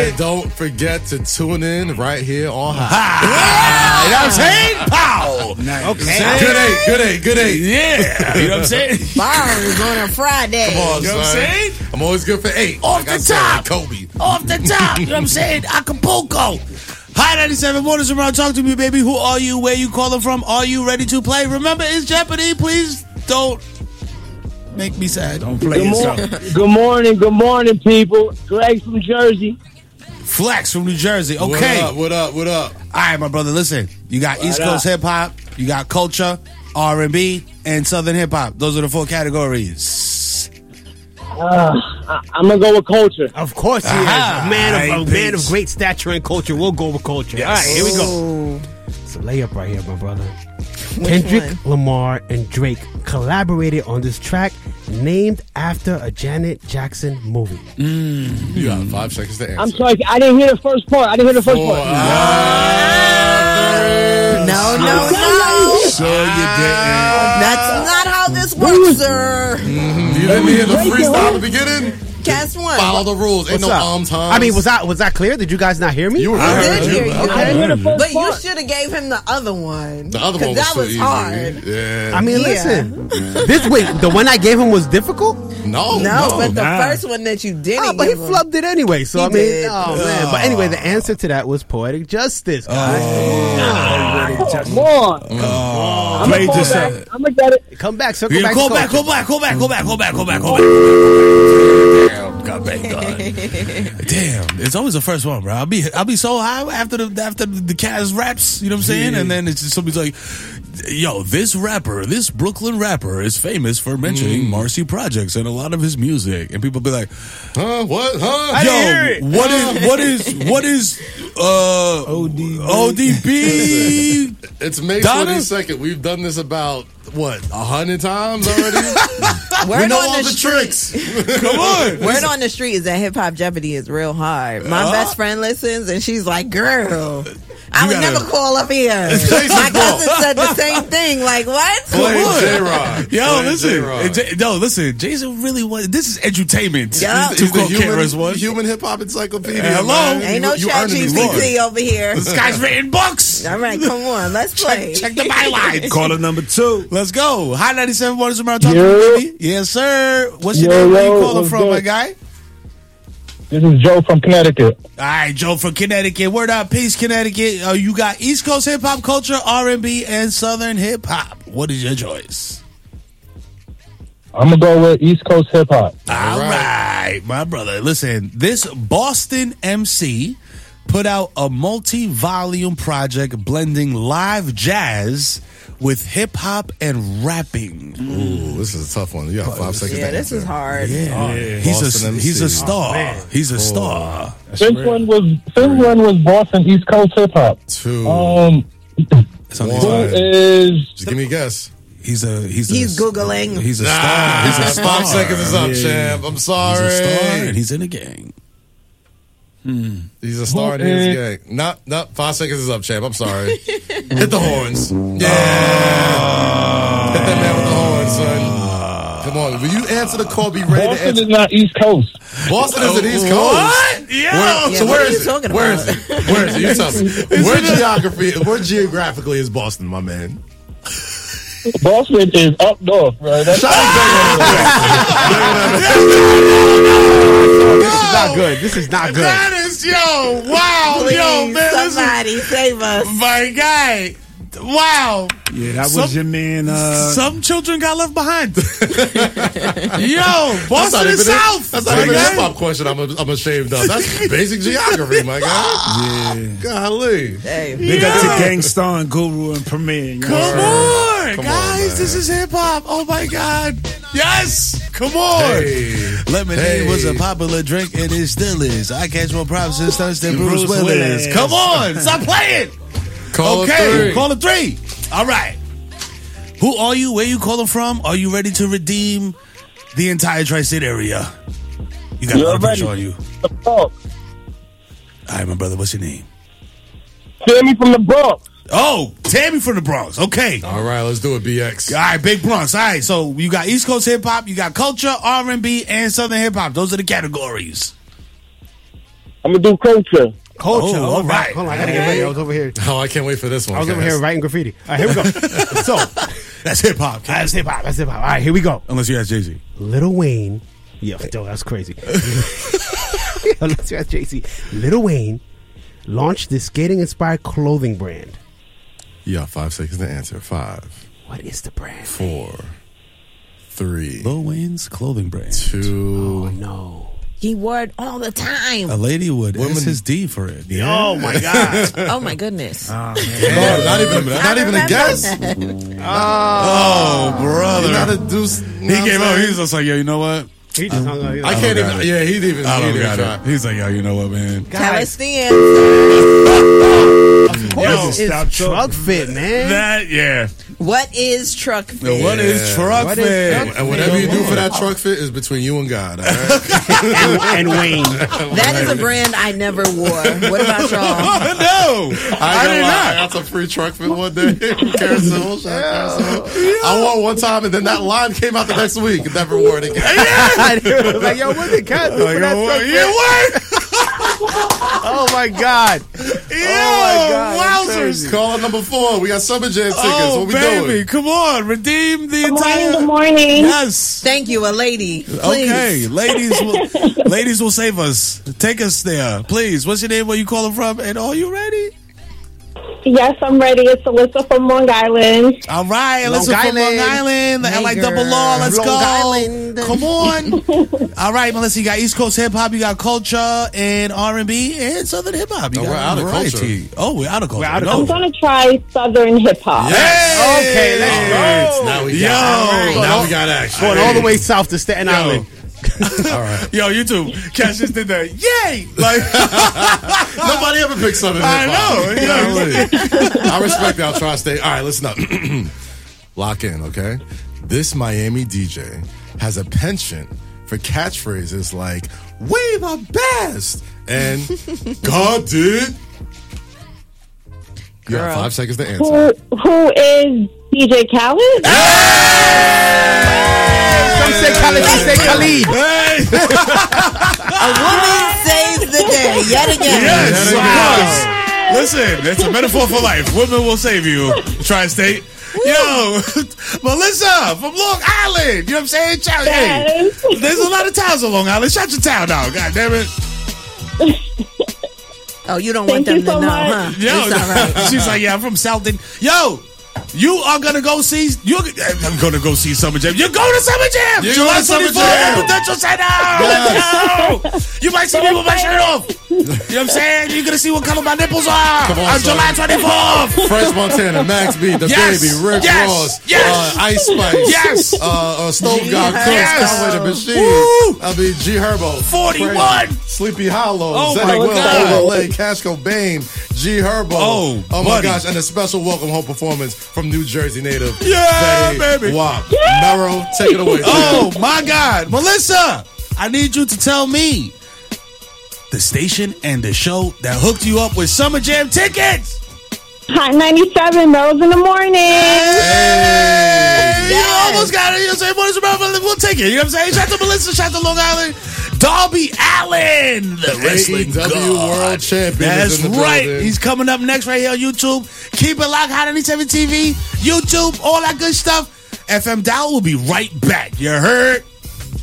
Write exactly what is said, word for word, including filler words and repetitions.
And don't forget to tune in right here on High. Ah, you know what I'm saying? Pow! Nice. Okay. Good eight, good eight, good eight. Yeah. You know what I'm saying? Bars on a Friday. Come on, You know what I'm son. saying? I'm always good for eight. Off like I the said, top. like Kobe. Off the top. You know what I'm saying? Acapulco. Hi, ninety-seven Mornings Around. Talk to me, baby. Who are you? Where you calling from? Are you ready to play? Remember, it's Jeopardy. Please don't make me sad. Don't play Good, yourself. mor- good morning, good morning, people. Greg from Jersey. Flex from New Jersey. Okay. What up, what up, what up? All right, my brother. Listen, you got East Coast hip hop, you got culture, R and B, and Southern hip hop. Those are the four categories. Uh, I- I'm gonna go with culture. Of course he Aha. is. A man of, a Right, man bitch. of great stature and culture. We'll go with culture. Yes. All right, here we go. Ooh. It's a layup right here, my brother. Which Kendrick one? Lamar and Drake collaborated on this track named after a Janet Jackson movie. You got five seconds to answer. I'm sorry, I didn't hear the first part. I didn't hear the first Four. part. No, no, no. So you didn't. That's not how this works, sir. You didn't hear the freestyle at the beginning? Cast one. Follow the rules. Ain't What's no up? arm times. I mean, was that was that clear? Did you guys not hear me? You were I right. did hear you. I didn't hear the first But you part. should have gave him the other one. The other 'Cause one was that so was easy. hard. Yeah. I mean, Yeah. listen. This wait, the one I gave him was difficult. no, No, no. but the nah. first one that you didn't Oh, but he give him. flubbed it anyway. So He I mean, did. oh man. But anyway, the answer to that was poetic justice, guys. Come on. I'm Played gonna yourself. I'm gonna get it. Come back, circle Yeah, back. go to back, culture. go back, go back, go back, go back, go back, go back. Damn, God, thank God. Damn, it's always the first one, bro. I'll be, I'll be so high after the after the Kaz raps. You know what I'm saying? And then it's just somebody's like, "Yo, this rapper, this Brooklyn rapper, is famous for mentioning Marcy Projects and a lot of his music." And people be like, Huh? What? Huh? Yo, didn't hear it. what is what is what is uh O D B. O D B? It's May Donna? twenty-second. We've done this about, what, a hundred times already? Word we know on all the, the street. tricks. Come on. Word on the street is that Hip Hop Jeopardy is real hard. My Uh. best friend listens and she's like, "Girl, I You would gotta- never call up here." Jason's My cousin fault. said the same thing. Like, what? Blame on. J-Rod. Yo, Blame listen. J-Rod. And J- no, listen. Jason really was. This is edutainment. Yeah. To He's the quote Kara's human, one. human hip hop encyclopedia. Hello? man. Ain't no You- you chat earning G these P words. T over here. This guy's written books. All right, come on, let's play. Check the bylines. Caller number two. Let's go. Hi, ninety-seven Mornings Around. Talk Yo. to me, baby. Yes, sir. What's your Yo, name? Where you yo, calling what's from, good? my guy? This is Joe from Connecticut. All right, Joe from Connecticut. Word up, peace, Connecticut. Uh, you got East Coast hip hop culture, R and B, and Southern hip hop. What is your choice? I'm gonna go with East Coast hip hop. All right. my brother. Listen, this Boston M C put out a multi-volume project blending live jazz with hip hop and rapping. Ooh, this is a tough one. You got five seconds. Yeah, to this answer. is hard. Yeah, he's Boston a M C. he's a star. man. he's a star. Finland was Finland was Boston East Coast hip hop. Two. Um, It's on One. his who mind. is Just give me a guess. He's a he's a, He's Googling. He's a Nah, star. He's a star. five seconds is up, Yeah. champ. I'm He's sorry. a star and he's in the gang. He's a star in his gang. Not, not five seconds is up, champ. I'm sorry. Hit the horns. Yeah. Hit that man with the horns, son. Come on. Will you answer the call? Be ready to Boston answer. is not East Coast. Boston is the East Coast. What? Yeah. Where, Yeah, so what where are you is it? talking Where about? is it? Where is it? You tell me. Where geography? Where geographically is Boston, my man? Boston is up north, bro. That's This is not good. This is not good. That is yo. Wow. Please, yo, man. This somebody save us. is my guy. Wow. Yeah, that was Some- your man. Uh, Some children got left behind. Yo, That's Boston not is even a- south. That's not my even a guy. hip hop question. I'm, I'm ashamed of. That's basic geography, my guy. yeah. Golly. Hey, Big up Yeah. to Gangstar and Guru and Premier. You know Come what I'm saying? on, Come on, guys. man. This is hip hop. Oh my God. Yes. Come on. Hey. Lemonade Hey. was a popular drink and it still is. I catch more props and stunts than Bruce Bruce, Willis. Willis. Come on. Stop playing. Call okay. three. Call it three. All right. Who are you? Where you calling from? Are you ready to redeem the entire tri-state area? You got a You're lot of pressure ready. on you. oh, All right, my brother. What's your name? Sammy from the Bronx. Oh, Tammy from the Bronx. Okay. All right, let's do it, B X. All right, Big Bronx. All right, so you got East Coast hip hop, you got culture, R and B, and Southern hip hop. Those are the categories. I'm gonna do culture. Culture. Oh, all right. right. Hold on, I gotta get ready. I was over here. Oh, I can't wait for this one. I was over guys. here writing graffiti. All right, here we go. So, That's hip hop. that's hip hop. That's hip hop. All right, here we go. Unless you ask Jay Z. Lil Wayne. Yo, yo, that's crazy. Unless you ask J C. Lil Wayne launched this skating-inspired clothing brand. Yeah, five seconds to answer. Five, What is the brand? four, three, Lil Wayne's clothing brand. two. Oh, no. He wore it all the time. A lady would Women- S his D for it. Yeah. Oh, my God. Oh my goodness. Oh, not even, not even a guess. Oh, brother. Not a deuce. He came out. He was just like, yo, you know what? He just hung up. He I like, can't got even. it. Yeah, he didn't even. I he don't didn't got try. it. He's like, yo, you know what, man? Tell us guys, the answer. of course, Yo, it's truck fit, man. That, yeah. What is truck fit? Now, what is Yeah. truck What is fit? truck And whatever you do for that truck fit is between you and God. All right? and, and Wayne. That is a brand I never wore. What about y'all? Oh, no. I, I, did did not. I got some free truck fit one day. Carousel, shout out Carousel. I wore it one time, and then that line came out the next week. Never wore it again. I was like, yo, what the cat do Like, for that oh, truck yeah, fit? what? Oh, my God. Yo, my God, that's wowzers. crazy. Caller number four. We got Summer Jam tickets. Oh, what we baby. doing? Come on. Redeem the Good morning, entire. good morning. Yes. Thank you, a lady. Please. Okay, ladies will ladies will save us. Take us there, please. What's your name? Where you calling from? And are you ready? Yes, I'm ready. It's Alyssa from Long Island. All right, Long listen from Long Island. Island, the Hey, L A girl. double law. Let's Long go. Island. Come on. All right, Melissa, you got East Coast hip hop, you got culture and R and B and Southern hip hop. You Oh, got we're out of variety. Oh, we're out of culture. We're out of No. I'm going to try Southern hip hop. Yes. Okay, let's go. Now we Yo. got. All Now right. we got action. Going all the way south to Staten Yo. Island. All right. Yo, you too. Cash just did that. Yay! Like, Nobody ever picks Southern I hip hop. know, yeah. I respect our tri-state. All right, listen up. Lock in, okay? This Miami D J has a penchant for catchphrases like "We the best" and "God did." You Girl. have five seconds to answer. Who, who is D J Khaled? Some say Khalid, some say Khalid. Hey! A woman saves the day yet again. Yes, Wow. of course. Listen, it's a metaphor for life. Women will save you. Tri-state. Yo, Melissa from Long Island. You know what I'm saying? Shout, hey, Yes. there's a lot of towns on Long Island. Shut your town down. God damn it. Oh, you don't want Thank them you to so know, much. huh? Yo, It's all right. she's like, yeah, I'm from Southern. Yo, you are gonna go see. You're I'm gonna go see Summer Jam. You're going to Summer Jam. You're July going to Summer twenty-fourth at Jam. Prudential Center. Yes. Yo, you might see me with my shirt off. You know what I'm saying? You're gonna see what color my nipples are Come on, on son. July twenty-fourth. French Montana, Max B, The Yes. Baby, Rick Yes. Ross, Yes. uh, Ice Spice, Yes. uh, uh, Stove God Cooks, Yes. Conway the Machine, Woo. I mean G Herbo, forty-one. Crazy, Sleepy Hollow, Oh, Zeddy my Will, God. L A, Cash Cobain, G Herbo. Oh, oh my buddy. gosh, and a special welcome home performance from New Jersey native. Yeah, Betty baby. Wap. Mero, take it away. Oh my God, Melissa! I need you to tell me the station and the show that hooked you up with Summer Jam tickets. Hot ninety-seven, Rose in the morning. Hey, you almost got it. You know what I'm saying? What is about? We'll take it. You know what I'm saying? Shout out to Melissa. Shout out to Long Island. Darby Allin, the wrestling A E W god. World Champion That's is in the right. building. He's coming up next right here on YouTube. Keep it locked. Hot ninety-seven T V, YouTube, all that good stuff. F M Dial will be right back. You heard?